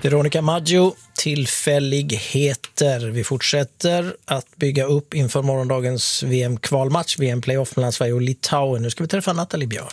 Veronica Maggio, tillfälligheter. Vi fortsätter att bygga upp inför morgondagens VM-kvalmatch, VM-playoff mellan Sverige och Litauen. Nu ska vi träffa Nathalie Björn.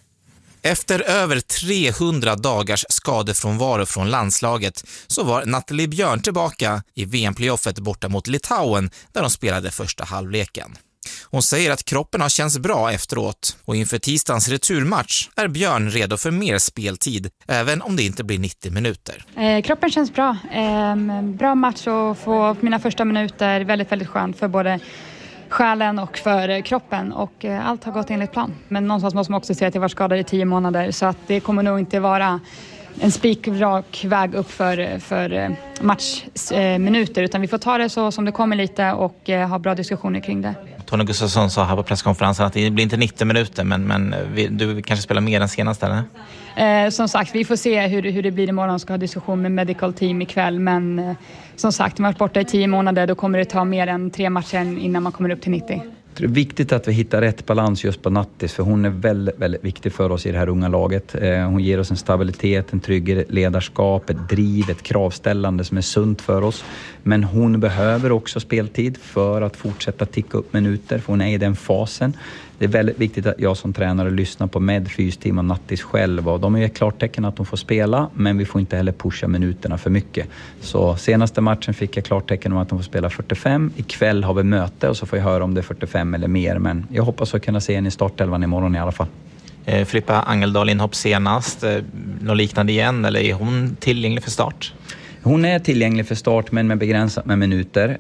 Efter över 300 dagars skadefrånvaro från landslaget så var Nathalie Björn tillbaka i VM-playoffet borta mot Litauen där de spelade första halvleken. Hon säger att kroppen har känts bra efteråt och inför tisdagens returmatch är Björn redo för mer speltid, även om det inte blir 90 minuter. Kroppen känns bra. Bra match att få mina första minuter. Väldigt, väldigt skönt för både själen och för kroppen, och allt har gått enligt plan. Men någonstans måste man också säga att jag var skadad i 10 månader, så att det kommer nog inte vara en spikrak väg upp för matchminuter, utan vi får ta det så som det kommer lite och ha bra diskussioner kring det. Tony Gustafsson sa här på presskonferensen att det blir inte 90 minuter, men du kanske spelar mer än senast, eller? Som sagt, vi får se hur det blir imorgon. Ska ha diskussion med medical team ikväll, men som sagt, man har varit borta i 10 månader, då kommer det ta mer än 3 matcher innan man kommer upp till 90. Det är viktigt att vi hittar rätt balans just på Nattis, för hon är väldigt, väldigt viktig för oss i det här unga laget. Hon ger oss en stabilitet, en trygghet, ledarskap, ett driv, ett kravställande som är sunt för oss. Men hon behöver också speltid för att fortsätta ticka upp minuter, för hon är i den fasen. Det är väldigt viktigt att jag som tränare lyssnar på med fysteam och Nattis själv, och de är klart tecken att de får spela, men vi får inte heller pusha minuterna för mycket. Så senaste matchen fick jag klart tecken om att de får spela 45. Ikväll har vi möte och så får jag höra om det är 45 eller mer, men jag hoppas att kunna se henne i startelvan imorgon i alla fall. Filippa Angeldal inhopp senast, något liknande igen, eller är hon tillgänglig för start? Hon är tillgänglig för start, men med begränsat med minuter.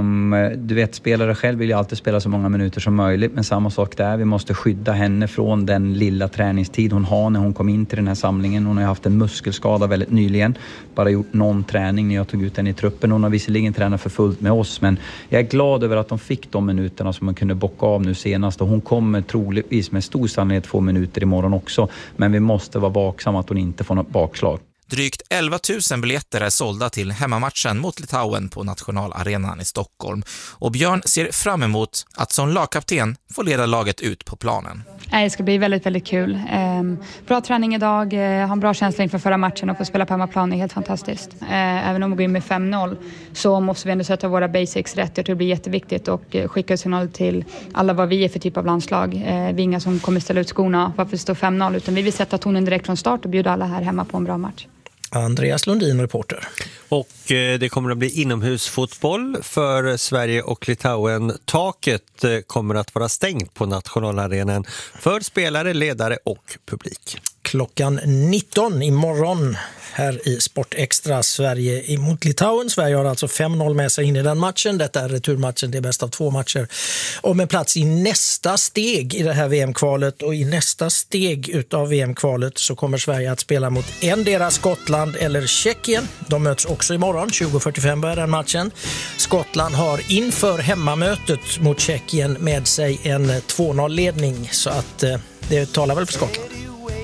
Du vet, spelare själv vill ju alltid spela så många minuter som möjligt, men samma sak där. Vi måste skydda henne från den lilla träningstid hon har när hon kom in till den här samlingen. Hon har haft en muskelskada väldigt nyligen. Bara gjort någon träning när jag tog ut henne i truppen. Hon har visserligen tränat för fullt med oss, men jag är glad över att de fick de minuterna som man kunde bocka av nu senast. Och hon kommer troligtvis med stor sannolikhet 2 minuter imorgon också. Men vi måste vara vaksamma att hon inte får något bakslag. Drygt 11 000 biljetter är sålda till hemmamatchen mot Litauen på Nationalarenan i Stockholm. Och Björn ser fram emot att som lagkapten få leda laget ut på planen. Det ska bli väldigt, väldigt kul. Bra träning idag, ha en bra känsla inför förra matchen och få spela på hemmaplan är helt fantastiskt. Även om vi går in med 5-0 så måste vi ändå sätta våra basics rätt. Jag tror det blir jätteviktigt och skicka signal till alla vad vi är för typ av landslag. Vi är inga som kommer ställa ut skorna varför det står 5-0, utan vi vill sätta tonen direkt från start och bjuda alla här hemma på en bra match. Andreas Lundin, reporter. Och det kommer att bli inomhusfotboll för Sverige och Litauen. Taket kommer att vara stängt på Nationalarenan för spelare, ledare och publik. Klockan 19 imorgon här i Sport Extra, Sverige emot Litauen. Sverige har alltså 5-0 med sig in i den matchen. Detta är returmatchen, det är bäst av 2 matcher. Och med plats i nästa steg i det här VM-kvalet, och i nästa steg utav VM-kvalet så kommer Sverige att spela mot endera Skottland eller Tjeckien. De möts också imorgon, 20:45 börjar den matchen. Skottland har inför hemmamötet mot Tjeckien med sig en 2-0-ledning, så att det talar väl för Skottland.